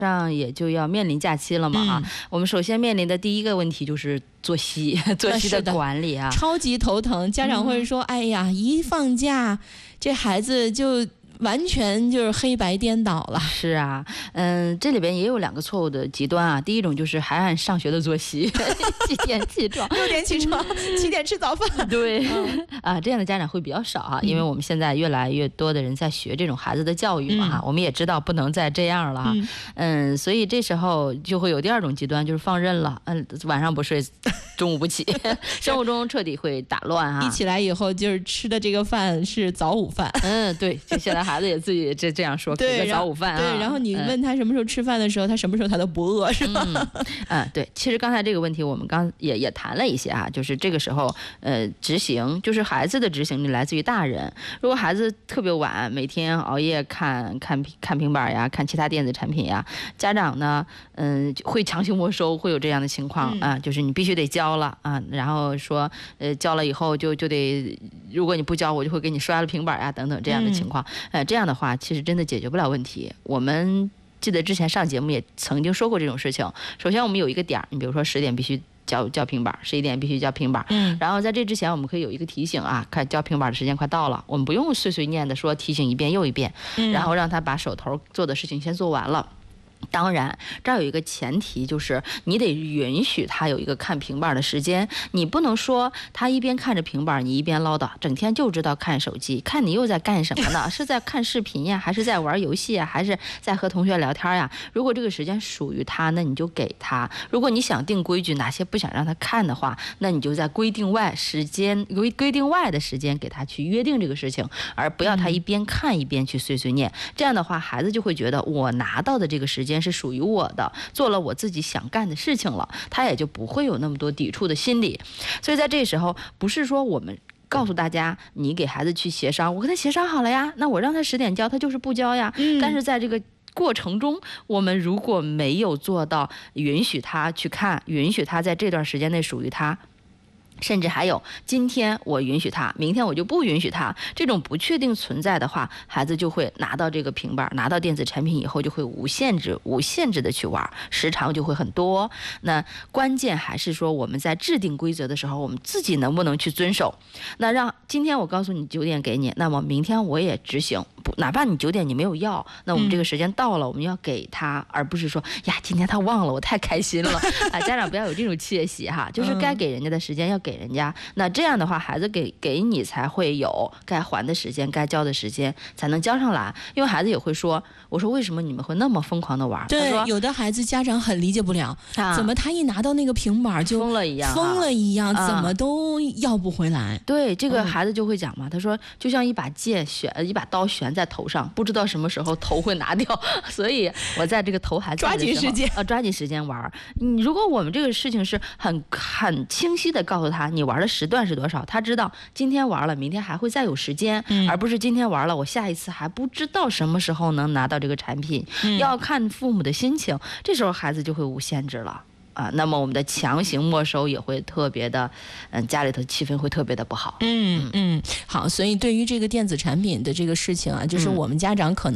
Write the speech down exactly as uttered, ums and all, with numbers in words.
上也就要面临假期了嘛啊、嗯，我们首先面临的第一个问题就是作息，作息的管理啊， 超级头疼。家长会说：“嗯、哎呀，一放假，这孩子就。”完全就是黑白颠倒了。 是啊，嗯，这里边也有两个错误的极端啊。第一种就是还按上学的作息，几点起床， 六点起床，七点吃早饭。 对，嗯、啊，这样的家长会比较少啊，因为我们现在越来越多的人在学这种孩子的教育嘛哈、嗯，我们也知道不能再这样了哈，嗯, 嗯，所以这时候就会有第二种极端，就是放任了，嗯，晚上不睡，中午不起，生活中彻底会打乱哈。 一起来以后就是吃的这个饭是早午饭。 嗯，对，就现在。孩子也自己这这样说，给个早午饭啊。 对，然后你问他什么时候吃饭的时候，嗯、他什么时候他都不饿，是吧？ 嗯，嗯对。其实刚才这个问题我们刚也也谈了一些啊，就是这个时候呃执行，就是孩子的执行力来自于大人。如果孩子特别晚，每天熬夜看看看平板呀，看其他电子产品呀，家长呢，嗯、呃，会强行没收，会有这样的情况、嗯、啊，就是你必须得交了啊，然后说呃交了以后就就得，如果你不交，我就会给你摔了平板呀，等等这样的情况。嗯这样的话其实真的解决不了问题。我们记得之前上节目也曾经说过这种事情。首先我们有一个点，你比如说十点必须交交平板，十一点必须交平板，嗯，然后在这之前我们可以有一个提醒啊，看交平板的时间快到了，我们不用碎碎念的说提醒一遍又一遍，嗯，然后让他把手头做的事情先做完了。当然这儿有一个前提，就是你得允许他有一个看平板的时间，你不能说他一边看着平板你一边唠叨，整天就知道看手机，看你又在干什么呢？是在看视频呀，还是在玩游戏呀，还是在和同学聊天呀？如果这个时间属于他，那你就给他。如果你想定规矩，哪些不想让他看的话，那你就在规定外时间规规定外的时间给他去约定这个事情，而不要他一边看一边去碎碎念。这样的话孩子就会觉得我拿到的这个时间是属于我的，做了我自己想干的事情了，他也就不会有那么多抵触的心理。所以在这时候不是说我们告诉大家你给孩子去协商，我跟他协商好了呀，那我让他十点交他就是不交呀、嗯、但是在这个过程中我们如果没有做到允许他去看，允许他在这段时间内属于他，甚至还有今天我允许他，明天我就不允许他，这种不确定存在的话，孩子就会拿到这个平板，拿到电子产品以后就会无限制无限制的去玩，时长就会很多。那关键还是说我们在制定规则的时候，我们自己能不能去遵守。那让今天我告诉你九点给你，那么明天我也执行，不哪怕你九点你没有要，那我们这个时间到了、嗯、我们要给他，而不是说呀今天他忘了我太开心了啊，家长不要有这种窃喜哈，就是该给人家的时间要给人家，那这样的话孩子给给你才会有该还的时间，该交的时间才能交上来。因为孩子也会说，我说为什么你们会那么疯狂的玩？ 对，有的孩子家长很理解不了、啊、怎么他一拿到那个平板就疯了一样疯了一样、啊、怎么都要不回来。 对，这个孩子就会讲嘛、嗯、他说就像一把剑悬一把刀悬在头上，不知道什么时候头会拿掉，所以我在这个头还在抓紧时间啊，抓紧时间玩。你如果我们这个事情是很很清晰的告诉他你玩的时段是多少，他知道今天玩了明天还会再有时间、嗯、而不是今天玩了我下一次还不知道什么时候能拿到这个产品、嗯、要看父母的心情，这时候孩子就会无限制了啊，那么我们的强行没收也会特别的，嗯，家里头气氛会特别的不好。 嗯嗯，好，所以对于这个电子产品的这个事情啊，就是我们家长可能